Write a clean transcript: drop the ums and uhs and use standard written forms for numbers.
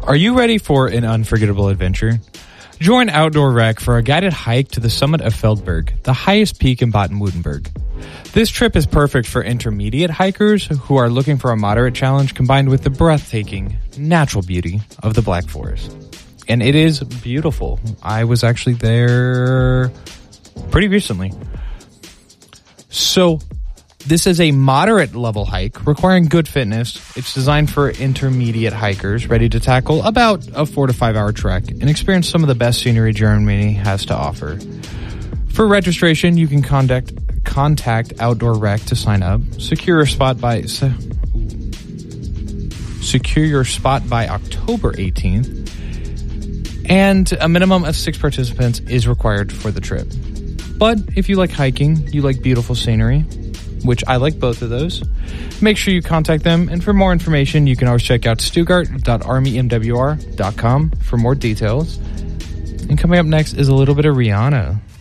Are you ready for an unforgettable adventure? Join Outdoor Rec for a guided hike to the summit of Feldberg, the highest peak in Baden-Württemberg. This trip is perfect for intermediate hikers who are looking for a moderate challenge combined with the breathtaking natural beauty of the Black Forest. And it is beautiful. I was actually there pretty recently. So this is a moderate level hike requiring good fitness. It's designed for intermediate hikers ready to tackle about a 4 to 5 hour trek and experience some of the best scenery Germany has to offer. For registration, you can contact Outdoor Rec to sign up. Secure your spot by October 18th. And a minimum of 6 participants is required for the trip. But if you like hiking, you like beautiful scenery, which I like both of those, make sure you contact them. And for more information, you can always check out Stuttgart.armymwr.com for more details. And coming up next is a little bit of Rihanna.